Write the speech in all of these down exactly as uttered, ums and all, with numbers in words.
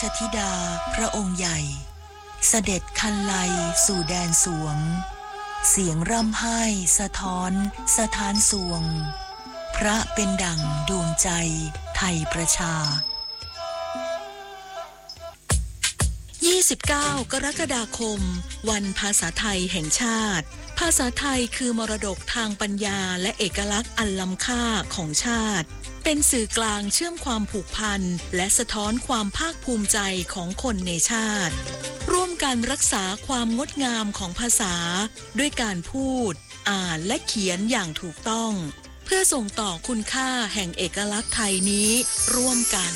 ชธิดาพระองค์ใหญ่เสด็จคันไลสู่แดนสวงเสียงร่ำไห้สะท้อนสถานสวงพระเป็นดั่งดวงใจไทยประชายี่สิบเก้ากรกฎาคมวันภาษาไทยแห่งชาติภาษาไทยคือมรดกทางปัญญาและเอกลักษณ์อันล้ำค่าของชาติเป็นสื่อกลางเชื่อมความผูกพันและสะท้อนความภาคภูมิใจของคนในชาติร่วมกันรักษาความงดงามของภาษาด้วยการพูดอ่านและเขียนอย่างถูกต้องเพื่อส่งต่อคุณค่าแห่งเอกลักษณ์ไทยนี้ร่วมกัน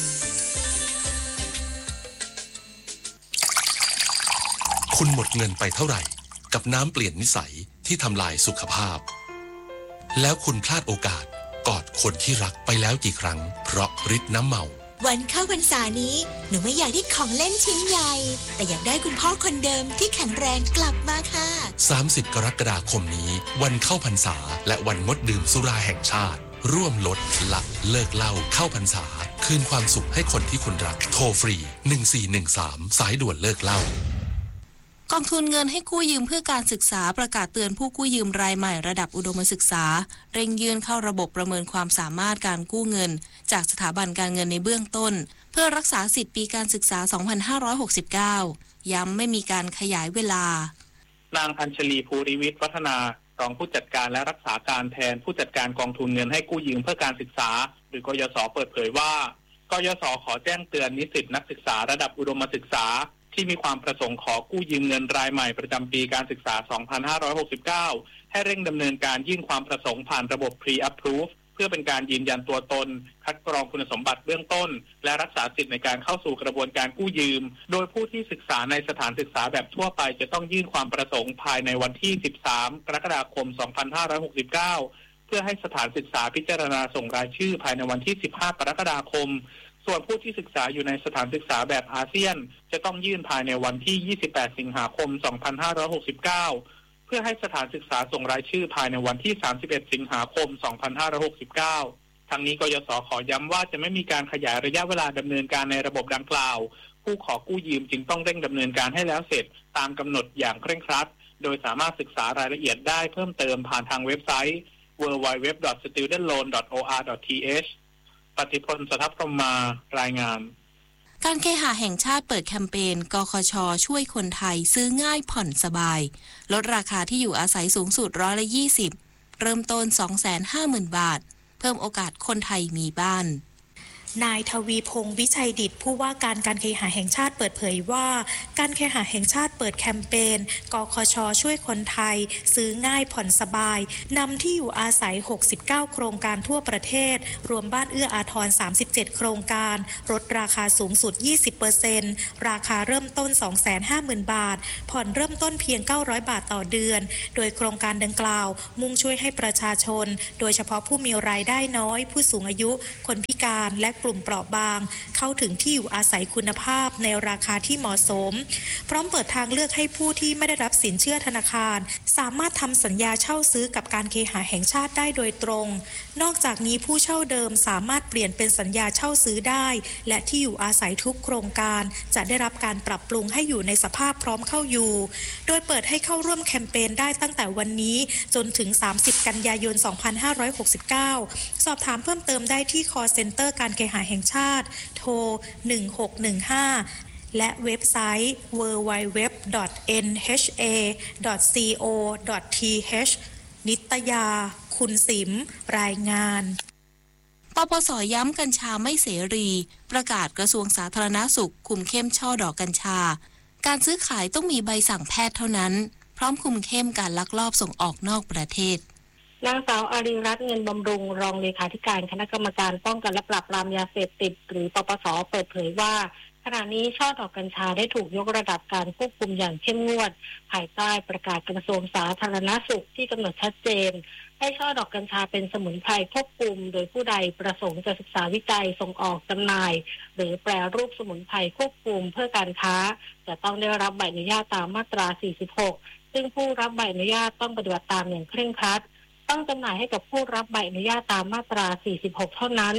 คุณหมดเงินไปเท่าไหร่กับน้ำเปลี่ยนนิสัยที่ทำลายสุขภาพแล้วคุณพลาดโอกาสกอดคนที่รักไปแล้วกี่ครั้งเพราะฤทธิ์น้ำเมาวันเข้าพรรษานี้หนูไม่อยากได้ของเล่นชิ้นใหญ่แต่อยากได้คุณพ่อคนเดิมที่แข็งแรงกลับมาค่ะสามสิบกรกฎาคมนี้วันเข้าพรรษาและวันงดดื่มสุราแห่งชาติร่วมลดละเลิกเหล้าเข้าพรรษาคืนความสุขให้คนที่คุณรักโทรฟรีหนึ่งสี่หนึ่งสามสายด่วนเลิกเหล้ากองทุนเงินให้กู้ยืมเพื่อการศึกษาประกาศเตือนผู้กู้ยืมรายใหม่ระดับอุดมศึกษาเร่งยื่นเข้าระบบประเมินความสามารถการกู้เงินจากสถาบันการเงินในเบื้องต้นเพื่อรักษาสิทธิปีการศึกษา สองพันห้าร้อยหกสิบเก้า ย้ำไม่มีการขยายเวลานางอัญชลีภูริวิทย์วัฒนารองผู้จัดการและรักษาการแทนผู้จัดการกองทุนเงินให้กู้ยืมเพื่อการศึกษาหรือกยศเปิดเผยว่ากยศขอแจ้งเตือนนิสิตนักศึกษาระดับอุดมศึกษาที่มีความประสงค์ขอกู้ยืมเงินรายใหม่ประจำปีการศึกษา สองพันห้าร้อยหกสิบเก้า ให้เร่งดำเนินการยื่นความประสงค์ผ่านระบบ Pre-Approve เพื่อเป็นการยืนยันตัวตนคัดกรองคุณสมบัติเบื้องต้นและรักษาสิทธิในการเข้าสู่กระบวนการกู้ยืมโดยผู้ที่ศึกษาในสถานศึกษาแบบทั่วไปจะต้องยื่นความประสงค์ภายในวันที่ สิบสามกรกฎาคม สองพันห้าร้อยหกสิบเก้า เพื่อให้สถานศึกษาพิจารณาส่งรายชื่อภายในวันที่ สิบห้ากรกฎาคมส่วนผู้ที่ศึกษาอยู่ในสถานศึกษาแบบอาเซียนจะต้องยื่นภายในวันที่ ยี่สิบแปดสิงหาคม สองพันห้าร้อยหกสิบเก้า เพื่อให้สถานศึกษาส่งรายชื่อภายในวันที่ สามสิบเอ็ดสิงหาคม สองพันห้าร้อยหกสิบเก้า ทั้งนี้กยศขอย้ำว่าจะไม่มีการขยายระยะเวลาดำเนินการในระบบดังกล่าวผู้ขอกู้ยืมจึงต้องเร่งดำเนินการให้แล้วเสร็จตามกำหนดอย่างเคร่งครัดโดยสามารถศึกษารายละเอียดได้เพิ่มเติมผ่านทางเว็บไซต์ ดับเบิลยู ดับเบิลยู ดับเบิลยู ดอท สตูเดนต์ โลน ดอท โอ อาร์ ดอท ที เอช ปฏิพล สทัพพรหมารายงานการเคหะแห่งชาติเปิดแคมเปญกคช.ช่วยคนไทยซื้อง่ายผ่อนสบายลดราคาที่อยู่อาศัยสูงสุดร้อยละยี่สิบเริ่มต้น สองแสนห้าหมื่น บาทเพิ่มโอกาสคนไทยมีบ้านนายทวีพงษ์วิชัยดิษฐ์ผู้ว่าการการเคหะแห่งชาติเปิดเผยว่าการเคหะแห่งชาติเปิดแคมเปญกคช.ช่วยคนไทยซื้อง่ายผ่อนสบายนำที่อยู่อาศัยหกสิบเก้าโครงการทั่วประเทศรวมบ้านเอื้ออาทรสามสิบเจ็ดโครงการลดราคาสูงสุด ยี่สิบเปอร์เซ็นต์ ราคาเริ่มต้น สองแสนห้าหมื่น บาทผ่อนเริ่มต้นเพียงเก้าร้อยบาทต่อเดือนโดยโครงการดังกล่าวมุ่งช่วยให้ประชาชนโดยเฉพาะผู้มีรายได้น้อยผู้สูงอายุคนพิการและกลุ่มเปราะบางเข้าถึงที่อยู่อาศัยคุณภาพในราคาที่เหมาะสมพร้อมเปิดทางเลือกให้ผู้ที่ไม่ได้รับสินเชื่อธนาคารสามารถทำสัญญาเช่าซื้อกับการเคหะแห่งชาติได้โดยตรงนอกจากนี้ผู้เช่าเดิมสามารถเปลี่ยนเป็นสัญญาเช่าซื้อได้และที่อยู่อาศัยทุกโครงการจะได้รับการปรับปรุงให้อยู่ในสภาพพร้อมเข้าอยู่โดยเปิดให้เข้าร่วมแคมเปญได้ตั้งแต่วันนี้จนถึงสามสิบกันยายนสองพันห้าร้อยหกสิบเก้าสอบถามเพิ่มเติมได้ที่ call center การเคหะแห่งชาติโทรหนึ่งหกหนึ่งห้าและเว็บไซต์ ดับเบิลยู ดับเบิลยู ดับเบิลยู ดอท เอ็น เอช เอ ดอท ซี โอ ดอท ที เอช นิตยาคุณสิมรายงานปปส.ย้ำกัญชาไม่เสรีประกาศกระทรวงสาธารณสุขคุมเข้มช่อดอกกัญชาการซื้อขายต้องมีใบสั่งแพทย์เท่านั้นพร้อมคุมเข้มการลักลอบส่งออกนอกประเทศนางสาวอารีรัตน์เงินบำรุงรองเลขาธิการคณะกรรมการป้องกันและปราบปรามยาเสพติดหรือปปส.เปิดเผยว่าขณะนี้ช่อดอกกัญชาได้ถูกยกระดับการควบคุมอย่างเข้มงวดภายใต้ประกาศกระทรวงสาธารณสุขที่กำหนดชัดเจนให้ช่อดอกกัญชาเป็นสมุนไพรควบคุมโดยผู้ใดประสงค์จะศึกษาวิจัยส่งออกจำหน่ายหรือแปรรูปสมุนไพรควบคุมเพื่อการค้าจะต้องได้รับใบอนุญาตตามมาตราสี่สิบหกซึ่งผู้รับใบอนุญาตต้องปฏิบัติตามอย่างเคร่งครัดต้องจำหน่ายให้กับผู้รับใบอนุญาตตามมาตราสี่สิบหกเท่านั้น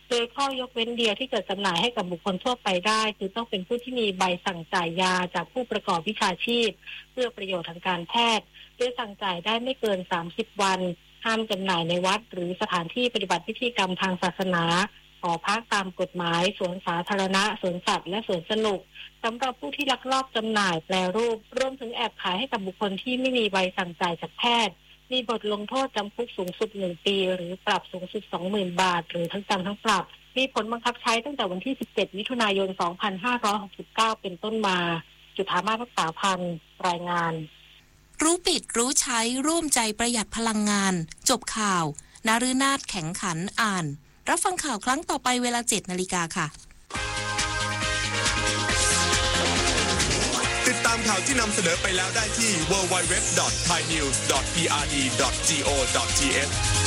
โดยข้อยกเว้นเดียวที่จะจำหน่ายให้กับบุคคลทั่วไปได้คือต้องเป็นผู้ที่มีใบสั่งจ่ายยาจากผู้ประกอบวิชาชีพเพื่อประโยชน์ทางการแพทย์โดยสั่งจ่ายได้ไม่เกินสามสิบวันห้ามจำหน่ายในวัดหรือสถานที่ปฏิบัติพิธีกรรมทางศาสนาหอพักตามกฎหมายสวนสาธารณะสวนสัตว์และสวนสนุกสำหรับผู้ที่ลักลอบจำหน่ายแปรรูปรวมถึงแอบขายให้กับบุคคลที่ไม่มีใบสั่งจ่ายจากแพทย์มีบทลงโทษจำคุกสูงสุดหนึ่งปีหรือปรับสูงสุด สองหมื่น บาทหรือทั้งจำทั้งปรับมีผลบังคับใช้ตั้งแต่วันที่สิบเจ็ดมิถุนายนสองพันห้าร้อยหกสิบเก้าเป็นต้นมาจุฑามาศ รักษาพันธ์รายงานรู้ปิดรู้ใช้ร่วมใจประหยัดพลังงานจบข่าวนฤนาถแข็งขันอ่านรับฟังข่าวครั้งต่อไปเวลา เจ็ดนาฬิกาค่ะติดตามข่าวที่นำเสนอไปแล้วได้ที่ ดับเบิลยู ดับเบิลยู ดับเบิลยู ดอท ไทยนิวส์ ดอท พี อาร์ ดี ดอท จี โอ ดอท ที เอช